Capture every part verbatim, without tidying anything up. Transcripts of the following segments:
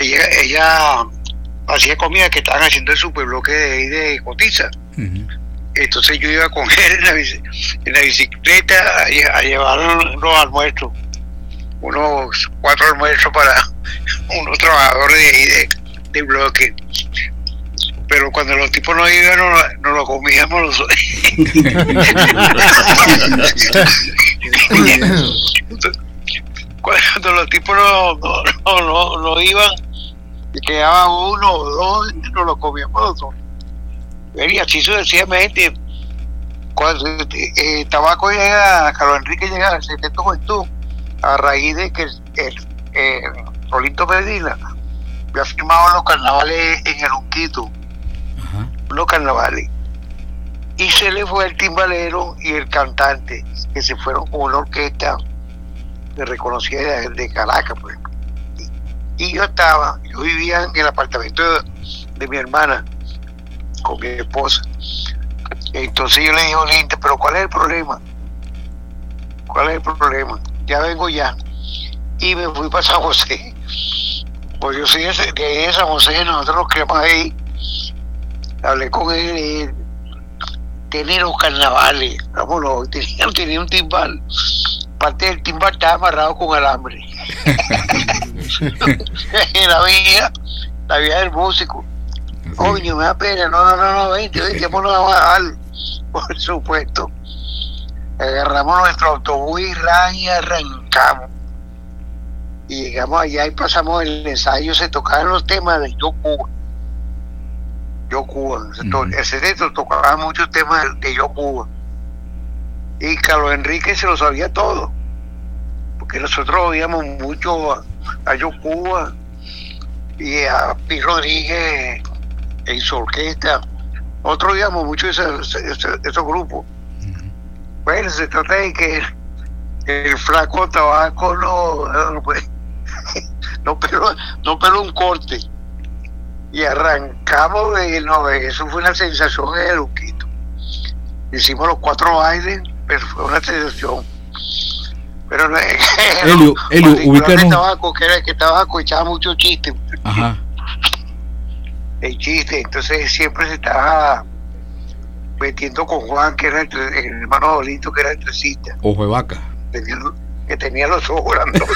ella, ella hacía comida que estaban haciendo el superbloque de, de Cotiza. Uh-huh. Entonces yo iba con él en la, bici, en la bicicleta a, a llevar unos almuerzos, unos cuatro almuerzos para unos trabajadores de, de, de bloque. Pero cuando los tipos no iban, no, no lo comíamos los cuando los tipos no, no, no, no, no iban y quedaba uno o dos, no lo comíamos los dos. Y así sucesivamente, cuando eh, Tabaco llega, Carlos Enrique llega al Secreto Juventud, a raíz de que el, el, el Rolito Medina había firmado los carnavales en el Unquito, uh-huh. los carnavales, y se le fue el timbalero y el cantante, que se fueron con una orquesta que reconocía de, de Caracas, pues. Y, y yo estaba, yo vivía en el apartamento de, de mi hermana, con mi esposa. Entonces yo le digo, Linda, pero ¿cuál es el problema? ¿Cuál es el problema? Ya vengo ya. Y me fui para San José. Pues yo soy de, de San José, nosotros nos quedamos ahí. Hablé con él y él tenía los carnavales, vámonos, tenía, tenía un timbal. Parte del timbal estaba amarrado con alambre. la vía, la vía del músico. Coño, me da pena, no, no, no, no, vente, vente, vámonos a bajar, por supuesto. Agarramos nuestro autobús y arrancamos. Y llegamos allá y pasamos el ensayo, se tocaban los temas de Yo Cuba. Yo Cuba, uh-huh. ese texto tocaba muchos temas de Yo Cuba. Y Carlos Enrique se lo sabía todo, porque nosotros oíamos mucho a, a Yo Cuba y a Pi Rodríguez en su orquesta. Nosotros oíamos mucho esos, esos, esos grupos. Uh-huh. Bueno, se trata de que el, el flaco Tabaco no, no, pues, no, peló, no peló un corte. Y arrancamos de no, eso fue una sensación en el Unquito. Hicimos los cuatro bailes, pero fue una sensación. Pero no, Elio, Elio, ubícanos. Tabaco, que era que Tabaco echaba mucho chiste. Ajá. El chiste, entonces siempre se estaba metiendo con Juan, que era el, el hermano Dolito, que era el tresista. Ojo de vaca. Tenía, que tenía los ojos grandes.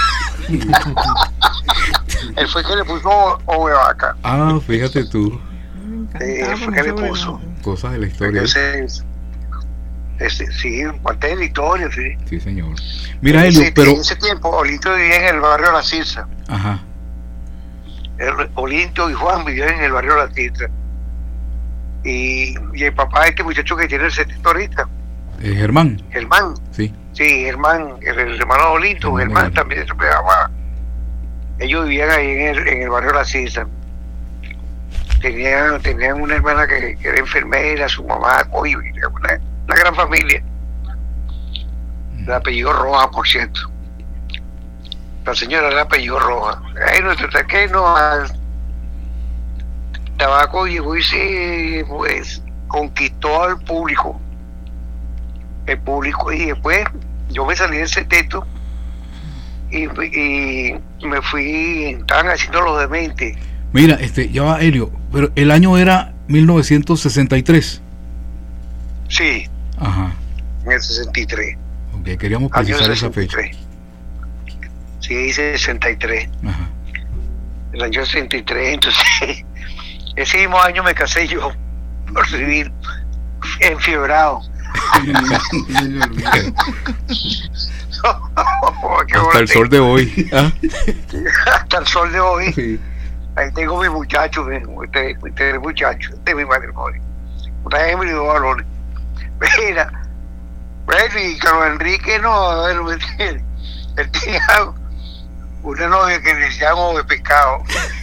Él fue que le puso ojo de vaca. Ah, fíjate tú. Sí, él fue que le puso. Cosas de la historia. Entonces, este, sí, parte de la historia, sí. Sí, señor. Mira, Elio, ese, pero... En ese tiempo, Olito vivía en el barrio La Cirsa. Ajá. El, Olinto y Juan vivían en el barrio La Cirsa. Y, y el papá de este muchacho que tiene el setenta ahorita. Eh, Germán. Germán. Sí. Sí, Germán, el, el hermano de Olinto, Germán, Germán también se pegaba. Ellos vivían ahí en el, en el barrio La Cirsa. Tenían, tenían una hermana que, que era enfermera, su mamá, oye, una, una gran familia. El apellido Roja, por cierto. La señora era apellido Roja. Ahí nuestro taqueno al Tabaco llegó y se pues conquistó al público. El público, y después yo me salí del seteto y, y me fui, estaban haciendo los dementes. Mira, este, ya va, Elio, pero el año era mil novecientos sesenta y tres. Sí. Ajá. En el sesenta y tres. Ok, queríamos precisar esa fecha. Sí, sesenta y tres. Ajá. El año sesenta y tres, entonces, ese mismo año me casé yo, por civil, enfiebrado. Hasta el sol de hoy. ¿Ah? Hasta el sol de hoy. Sí. Ahí tengo mi muchacho, este, este muchacho, este es mi matrimonio. Una hembra y dos varones. Mira, bueno, y Carlos Enrique no, él, él, él tenía una novia que le decían ojo de pescado.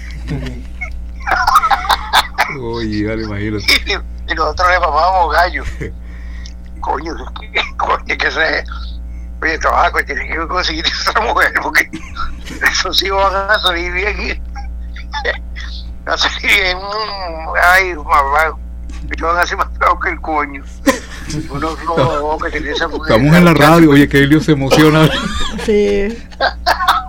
Oye, vale, imagínate. Y, y nosotros le llamábamos gallo. Coño, coño, que se. Oye, trabajo, tienes que conseguir esa mujer, porque esos hijos van a salir bien. Van a salir bien. Ay, mamá. Ellos van a ser más feos que el coño. Unos lobos que tiene esa mujer. Estamos en la radio, oye, que Elio se emociona. Sí.